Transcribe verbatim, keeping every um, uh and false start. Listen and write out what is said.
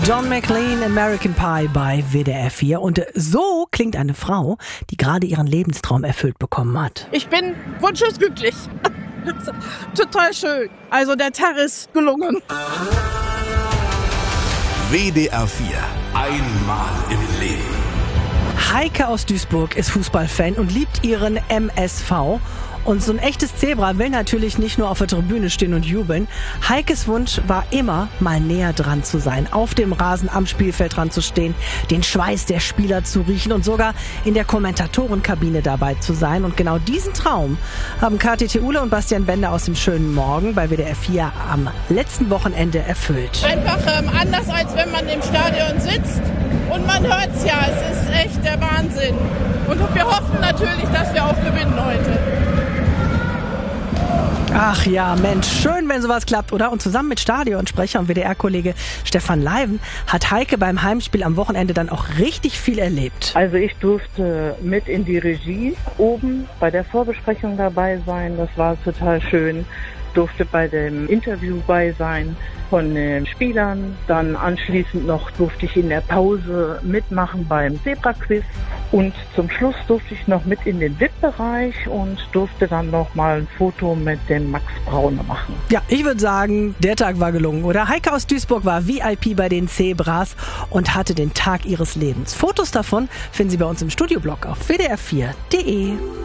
John McLean, American Pie bei W D R vier. Und so klingt eine Frau, die gerade ihren Lebenstraum erfüllt bekommen hat. Ich bin wunschlos glücklich. Total schön. Also der Tag ist gelungen. W D R vier. Einmal im Leben. Heike aus Duisburg ist Fußballfan und liebt ihren M S V. Und so ein echtes Zebra will natürlich nicht nur auf der Tribüne stehen und jubeln. Heikes Wunsch war immer, mal näher dran zu sein, auf dem Rasen am Spielfeld dran zu stehen, den Schweiß der Spieler zu riechen und sogar in der Kommentatorenkabine dabei zu sein. Und genau diesen Traum haben Kathi Theule und Bastian Bender aus dem schönen Morgen bei W D R vier am letzten Wochenende erfüllt. Einfach ähm, anders, als wenn man im Stadion sitzt. Und man hört es ja, es ist echt der Wahnsinn. Und wir hoffen natürlich, dass wir auch gewinnen heute. Ach ja, Mensch, schön, wenn sowas klappt, oder? Und zusammen mit Stadionsprecher und W D R-Kollege Stefan Leiven hat Heike beim Heimspiel am Wochenende dann auch richtig viel erlebt. Also ich durfte mit in die Regie oben bei der Vorbesprechung dabei sein. Das war total schön. Durfte bei dem Interview bei sein von den Spielern. Dann anschließend noch durfte ich in der Pause mitmachen beim Zebra-Quiz. Und zum Schluss durfte ich noch mit in den V I P-Bereich und durfte dann noch mal ein Foto mit dem Max Braune machen. Ja, ich würde sagen, der Tag war gelungen, oder? Heike aus Duisburg war V I P bei den Zebras und hatte den Tag ihres Lebens. Fotos davon finden Sie bei uns im Studioblog auf w d r vier punkt d e.